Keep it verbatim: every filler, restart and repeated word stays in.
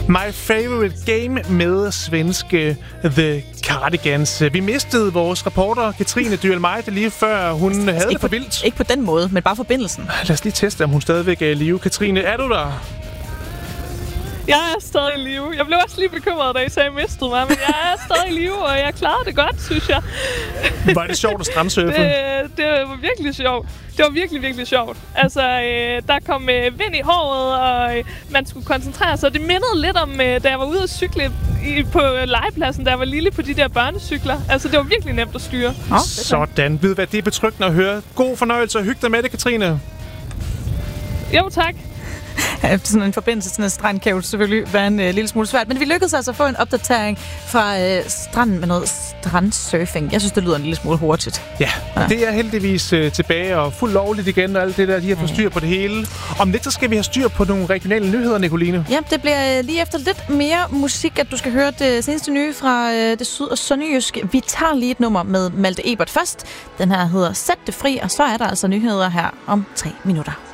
My Favorite Game med svenske The Cardigans. Vi mistede vores reporter Katrine Dyhrel Meide lige før hun altså, havde det for vildt. Ikke på den måde, men bare forbindelsen. Lad os lige teste, om hun stadigvæk er i live. Katrine, er du der? Jeg er stadig i live. Jeg blev også lige bekymret, da I sagde, at jeg mistede mig, men jeg er stadig i live, og jeg klarede det godt, synes jeg. Var det sjovt at strandsurfe? Det, det var virkelig sjovt. Det var virkelig, virkelig sjovt. Altså, øh, der kom øh, vind i håret, og øh, man skulle koncentrere sig. Det mindede lidt om, øh, da jeg var ude at cykle i, på legepladsen, da jeg var lille på de der børnecykler. Altså, det var virkelig nemt at styre. Oh, sådan. Ved hvad, det er betryggende at høre. God fornøjelse og hygge dig med det, Katrine. Jo, tak. Sådan en forbindelse til en strand kan jo selvfølgelig være en uh, lille smule svært, men vi lykkedes altså at få en opdatering fra uh, stranden med noget strandsurfing. Jeg synes, det lyder en lille smule hurtigt. Ja, ja. Det er heldigvis uh, tilbage og fuldt lovligt igen, og alt det der, de har fået styr på det hele. Om lidt, så skal vi have styr på nogle regionale nyheder, Nicoline. Ja, det bliver uh, lige efter lidt mere musik, at du skal høre det seneste nye fra uh, det syd- og sønderjyske. Vi tager lige et nummer med Malte Ebert først. Den her hedder Sæt det fri, og så er der altså nyheder her om tre minutter.